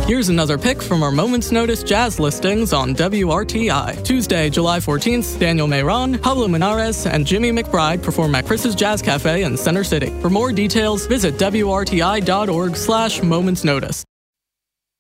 Here's another pick from our Moments Notice jazz listings on WRTI. Tuesday, July 14th, Daniel Mayron, Pablo Minares, and Jimmy McBride perform at Chris's Jazz Cafe in Center City. For more details, visit WRTI.org/momentsnotice.